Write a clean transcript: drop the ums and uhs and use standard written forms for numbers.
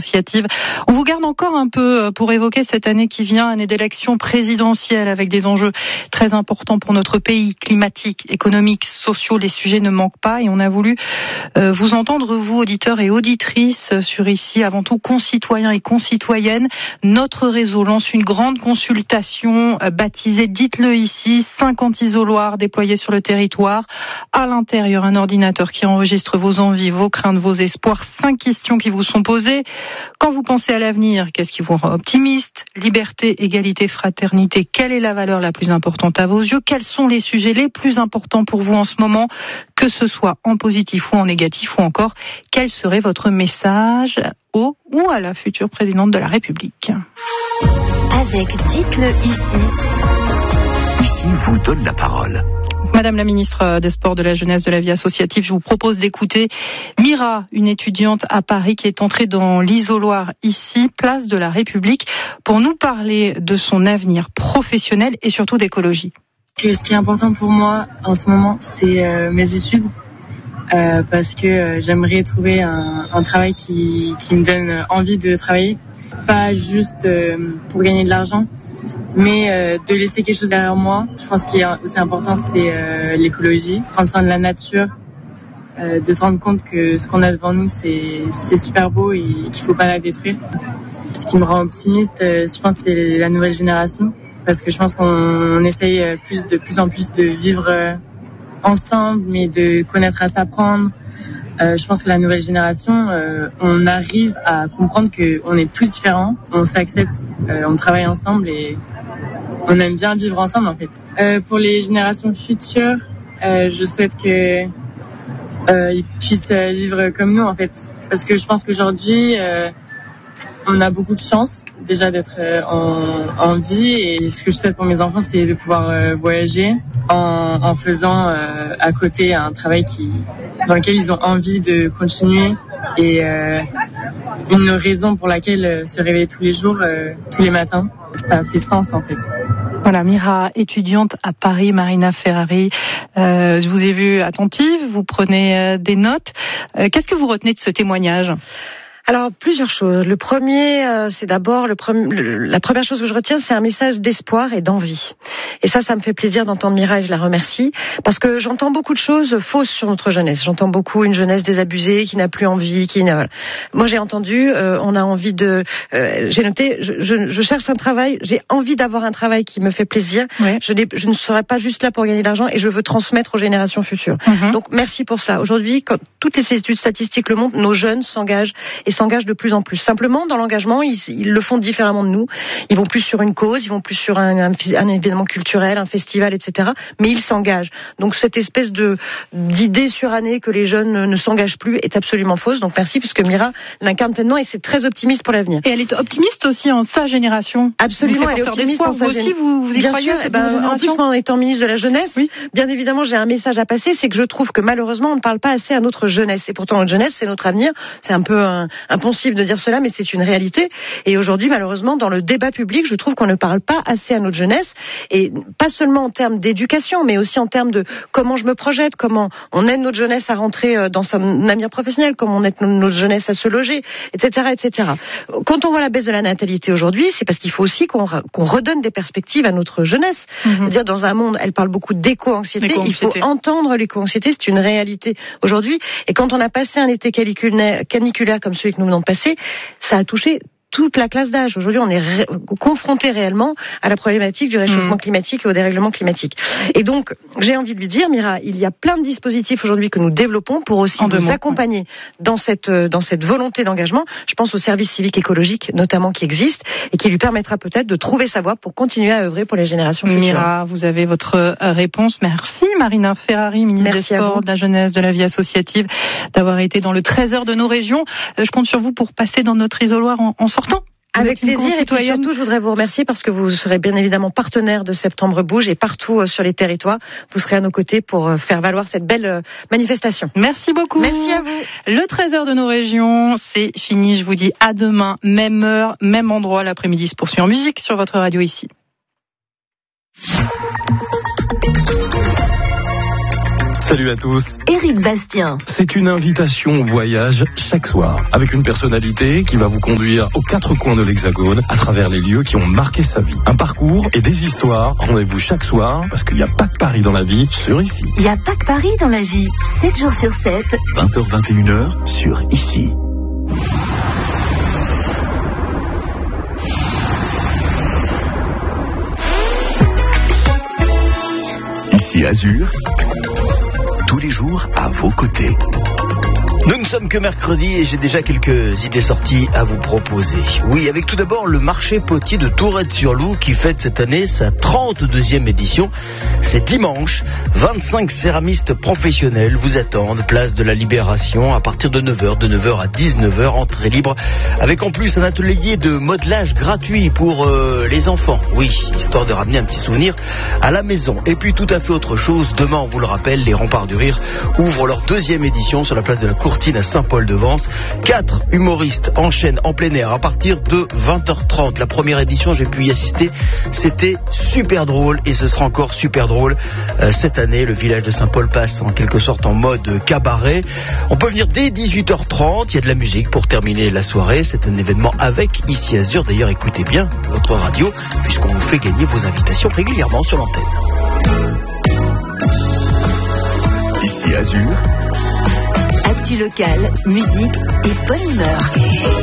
associative. On vous garde encore un peu pour évoquer cette année qui vient, année d'élection présidentielle avec des enjeux très importants pour notre pays, climatiques, économiques, sociaux. Les sujets ne manquent pas et on a voulu vous entendre, vous, auditeurs et auditrices, sur ici, avant tout concitoyens et concitoyennes. Notre réseau lance une grande consultation baptisée Dites-le ici, 50 isoloirs déployés sur le territoire. À l'intérieur, un ordinateur qui enregistre vos envies, vos craintes, vos espoirs. 5 questions qui vous sont posées. Quand vous pensez à l'avenir, qu'est-ce qui vous rend optimiste? Liberté, égalité, fraternité. Quelle est la valeur la plus importante à vos yeux? Quels sont les sujets les plus importants pour vous en ce moment, que ce soit en positif ou en négatif, ou encore quel serait votre message au ou à la future présidente de la République? Avec Dites-le ici. Ici vous donne la parole. Madame la ministre des Sports, de la Jeunesse, de la Vie associative, je vous propose d'écouter Mira, une étudiante à Paris qui est entrée dans l'isoloir ici, place de la République, pour nous parler de son avenir professionnel et surtout d'écologie. Ce qui est important pour moi en ce moment, c'est mes études, parce que j'aimerais trouver un travail qui me donne envie de travailler, pas juste pour gagner de l'argent, mais de laisser quelque chose derrière moi. Je pense qu'il est aussi important, c'est l'écologie, prendre soin de la nature, de se rendre compte que ce qu'on a devant nous, c'est super beau et qu'il faut pas la détruire. Ce qui me rend optimiste, je pense, c'est la nouvelle génération, parce que je pense qu'on essaye de plus en plus de vivre ensemble, mais de connaître à s'apprendre. Je pense que la nouvelle génération, on arrive à comprendre qu'on est tous différents, on s'accepte, on travaille ensemble et on aime bien vivre ensemble en fait. Pour les générations futures, je souhaite que ils puissent vivre comme nous en fait, parce que je pense qu'aujourd'hui on a beaucoup de chance déjà d'être en vie, et ce que je souhaite pour mes enfants, c'est de pouvoir voyager en faisant à côté un travail dans lequel ils ont envie de continuer, et une raison pour laquelle se réveiller tous les jours, tous les matins. Ça fait sens en fait. Voilà, Mira, étudiante à Paris, Marina Ferrari. Je vous ai vue attentive, vous prenez des notes. Qu'est-ce que vous retenez de ce témoignage ? Alors, plusieurs choses. Le premier, c'est d'abord la première chose que je retiens, c'est un message d'espoir et d'envie. Et ça me fait plaisir d'entendre Mira, et je la remercie, parce que j'entends beaucoup de choses fausses sur notre jeunesse. J'entends beaucoup une jeunesse désabusée, qui n'a plus envie, Moi, j'ai entendu, on a envie j'ai noté, je cherche un travail, j'ai envie d'avoir un travail qui me fait plaisir. Ouais. Je ne serai pas juste là pour gagner de l'argent, et je veux transmettre aux générations futures. Donc, merci pour cela. Aujourd'hui, quand toutes les études statistiques le montrent, nos jeunes s'engagent de plus en plus. Simplement, dans l'engagement, ils le font différemment de nous. Ils vont plus sur une cause, ils vont plus sur un événement culturel, un festival, etc. Mais ils s'engagent. Donc, cette espèce d'idée surannée que les jeunes ne s'engagent plus est absolument fausse. Donc, merci, puisque Mira l'incarne pleinement, et c'est très optimiste pour l'avenir. Et elle est optimiste aussi en sa génération. Absolument, elle est optimiste en sa génération. Vous y croyez, cette génération. En plus, moi, en étant ministre de la Jeunesse, oui, bien évidemment, j'ai un message à passer, c'est que je trouve que malheureusement, on ne parle pas assez à notre jeunesse. Et pourtant, notre jeunesse, c'est notre avenir. C'est un peu impensif de dire cela, mais c'est une réalité. Et aujourd'hui, malheureusement, dans le débat public, je trouve qu'on ne parle pas assez à notre jeunesse, et pas seulement en termes d'éducation, mais aussi en termes de comment je me projette, comment on aide notre jeunesse à rentrer dans son avenir professionnel, comment on aide notre jeunesse à se loger, etc., etc. Quand on voit la baisse de la natalité aujourd'hui, c'est parce qu'il faut aussi qu'on redonne des perspectives à notre jeunesse. C'est-à-dire, dans un monde, elle parle beaucoup d'éco-anxiété, il faut entendre l'éco-anxiété, c'est une réalité aujourd'hui. Et quand on a passé un été caniculaire comme celui que nous venons de passer, ça a touché toute la classe d'âge. Aujourd'hui, on est confronté réellement à la problématique du réchauffement climatique et au dérèglement climatique. Et donc, j'ai envie de lui dire, Mira, il y a plein de dispositifs aujourd'hui que nous développons pour aussi nous accompagner dans cette volonté d'engagement. Je pense au service civique écologique, notamment, qui existe et qui lui permettra peut-être de trouver sa voie pour continuer à œuvrer pour les générations futures. Mira, vous avez votre réponse. Merci, Marina Ferrari, ministre des Sports, de la Jeunesse, de la Vie associative, d'avoir été dans le trésor de nos régions. Je compte sur vous pour passer dans notre isoloir en sortant. Avec plaisir, et puis surtout, je voudrais vous remercier parce que vous serez bien évidemment partenaire de Septembre Bouge, et partout sur les territoires, vous serez à nos côtés pour faire valoir cette belle manifestation. Merci beaucoup. Merci à vous. Le trésor de nos régions, c'est fini. Je vous dis à demain, même heure, même endroit. L'après-midi se poursuit en musique sur votre radio ici. Salut à tous. Éric Bastien. C'est une invitation au voyage chaque soir, avec une personnalité qui va vous conduire aux 4 coins de l'Hexagone, à travers les lieux qui ont marqué sa vie. Un parcours et des histoires. Rendez-vous chaque soir, parce qu'il n'y a pas que Paris dans la vie, sur Ici. Il n'y a pas que Paris dans la vie. 7 jours sur 7. 20h-21h, sur Ici. Ici Azur, tous les jours à vos côtés. Nous ne sommes que mercredi et j'ai déjà quelques idées sorties à vous proposer. Oui, avec tout d'abord le marché potier de Tourette-sur-Loup qui fête cette année sa 32e édition. C'est dimanche. 25 céramistes professionnels vous attendent, place de la Libération, à partir de 9h, de 9h à 19h, entrée libre, avec en plus un atelier de modelage gratuit pour les enfants. Oui, histoire de ramener un petit souvenir à la maison. Et puis tout à fait autre chose, demain on vous le rappelle, les Remparts du Rire ouvrent leur 2e édition sur la place de la Courtine à Saint-Paul-de-Vence. 4 humoristes enchaînent en plein air à partir de 20h30. La première édition, j'ai pu y assister, c'était super drôle et ce sera encore super drôle cette année. Le village de Saint-Paul passe en quelque sorte en mode cabaret. On peut venir dès 18h30, il y a de la musique pour terminer la soirée. C'est un événement avec Ici Azur. D'ailleurs, écoutez bien votre radio puisqu'on vous fait gagner vos invitations régulièrement sur l'antenne. Ici Azur. Actu locale, musique et bonne humeur.